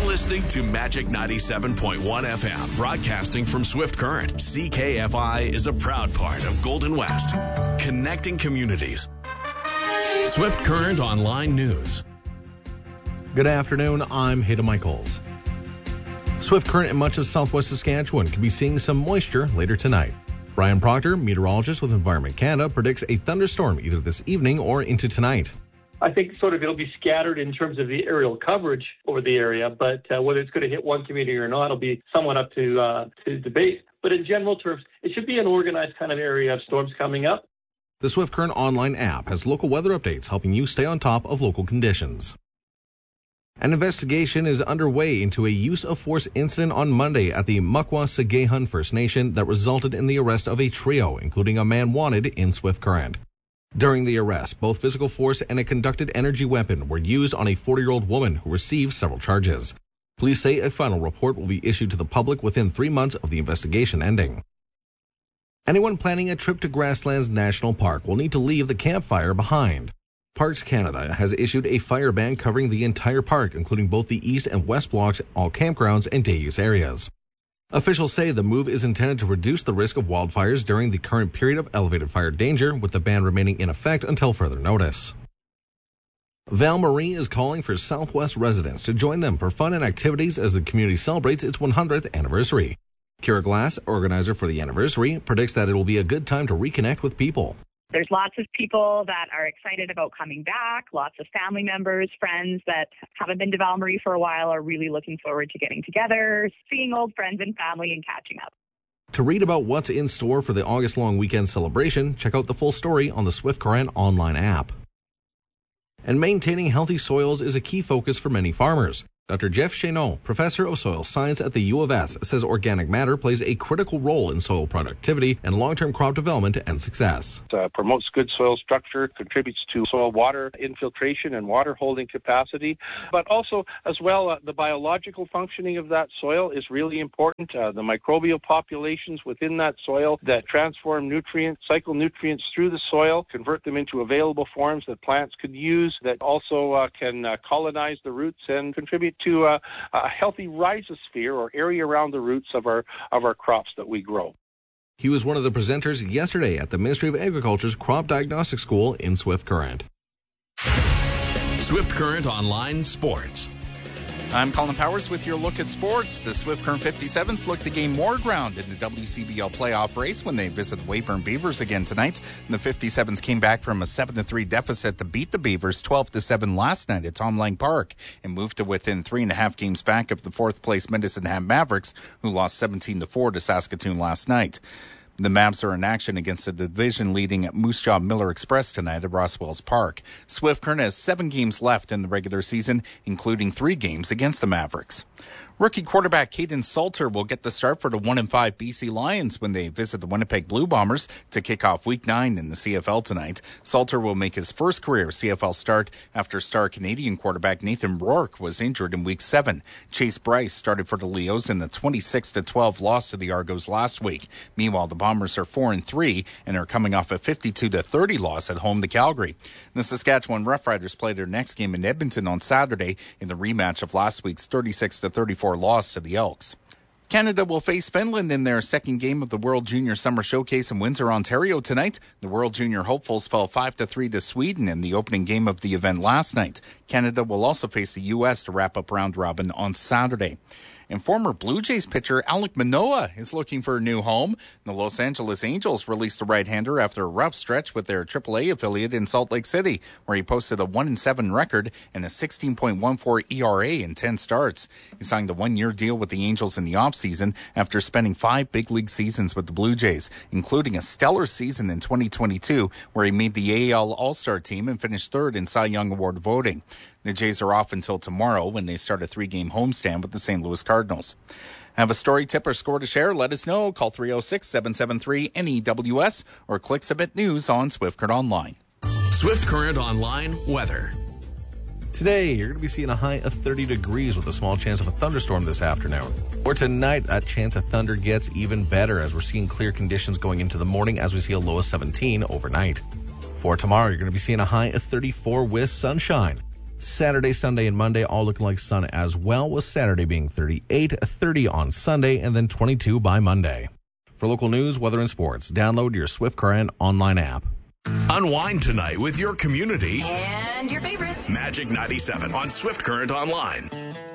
listening to Magic 97.1 FM, broadcasting from Swift Current. CKFI is a proud part of Golden West, connecting communities. Swift Current Online News. Good afternoon, I'm Hayden Michaels. Swift Current in much of southwest Saskatchewan could be seeing some moisture later tonight. Brian Proctor, meteorologist with Environment Canada, predicts a thunderstorm either this evening or into tonight. I think it'll be scattered in terms of the aerial coverage over the area, but whether it's going to hit one community or not will be somewhat up to debate. But in general terms, it should be an organized kind of area of storms coming up. The Swift Current online app has local weather updates helping you stay on top of local conditions. An investigation is underway into a use of force incident on Monday at the Mukwah-Sagehun First Nation that resulted in the arrest of a trio, including a man wanted in Swift Current. During the arrest, both physical force and a conducted energy weapon were used on a 40-year-old woman who received several charges. Police say a final report will be issued to the public within 3 months of the investigation ending. Anyone planning a trip to Grasslands National Park will need to leave the campfire behind. Parks Canada has issued a fire ban covering the entire park, including both the east and west blocks, all campgrounds, and day-use areas. Officials say the move is intended to reduce the risk of wildfires during the current period of elevated fire danger, with the ban remaining in effect until further notice. Val Marie is calling for Southwest residents to join them for fun and activities as the community celebrates its 100th anniversary. Kira Glass, organizer for the anniversary, predicts that it will be a good time to reconnect with people. There's lots of people that are excited about coming back, lots of family members, friends that haven't been to Val Marie for a while are really looking forward to getting together, seeing old friends and family and catching up. To read about what's in store for the August-long weekend celebration, check out the full story on the Swift Current online app. And maintaining healthy soils is a key focus for many farmers. Dr. Jeff Chéneau, professor of soil science at the U of S, says organic matter plays a critical role in soil productivity and long-term crop development and success. Promotes good soil structure, contributes to soil water infiltration and water holding capacity, but also as well the biological functioning of that soil is really important. The microbial populations within that soil that transform nutrients, cycle nutrients through the soil, convert them into available forms that plants could use, that also can colonize the roots and contribute to a healthy rhizosphere or area around the roots of our crops that we grow. He was one of the presenters yesterday at the Ministry of Agriculture's Crop Diagnostic School in Swift Current. Swift Current Online Sports. I'm Colin Powers with your look at sports. The Swift Current 57s look to gain more ground in the WCBL playoff race when they visit the Weyburn Beavers again tonight. The 57s came back from a 7-3 deficit to beat the Beavers 12-7 last night at Tom Lang Park and moved to within 3.5 games back of the fourth-place Medicine Hat Mavericks, who lost 17-4 to Saskatoon last night. The Mavs are in action against the division-leading Moose Jaw Miller Express tonight at Rosswells Park. Swift Current has 7 games left in the regular season, including 3 games against the Mavericks. Rookie quarterback Caden Salter will get the start for the 1-5 BC Lions when they visit the Winnipeg Blue Bombers to kick off Week 9 in the CFL tonight. Salter will make his first career CFL start after star Canadian quarterback Nathan Rourke was injured in Week 7. Chase Bryce started for the Leos in the 26-12 loss to the Argos last week. Meanwhile, the Bombers are 4-3 and are coming off a 52-30 loss at home to Calgary. The Saskatchewan Roughriders play their next game in Edmonton on Saturday in the rematch of last week's 36-34 loss to the Elks. Canada will face Finland in their second game of the World Junior Summer Showcase in Windsor, Ontario tonight. The World Junior hopefuls fell 5-3 to Sweden in the opening game of the event last night. Canada will also face the U.S. to wrap up round robin on Saturday. And former Blue Jays pitcher Alek Manoah is looking for a new home. The Los Angeles Angels released the right-hander after a rough stretch with their AAA affiliate in Salt Lake City, where he posted a 1-7 record and a 16.14 ERA in 10 starts. He signed a 1-year deal with the Angels in the offseason after spending 5 big league seasons with the Blue Jays, including a stellar season in 2022, where he made the AL All-Star team and finished third in Cy Young Award voting. The Jays are off until tomorrow when they start a 3-game homestand with the St. Louis Cardinals. Have a story, tip, or score to share? Let us know. Call 306-773-NEWS or click Submit News on Swift Current Online. Swift Current Online weather. Today, you're going to be seeing a high of 30 degrees with a small chance of a thunderstorm this afternoon. Or tonight, that chance of thunder gets even better as we're seeing clear conditions going into the morning as we see a low of 17 overnight. For tomorrow, you're going to be seeing a high of 34 with sunshine. Saturday, Sunday, and Monday all looking like sun as well, with Saturday being 38, 30 on Sunday, and then 22 by Monday. For local news, weather, and sports, download your Swift Current online app. Unwind tonight with your community and your favorites. Magic 97 on Swift Current Online.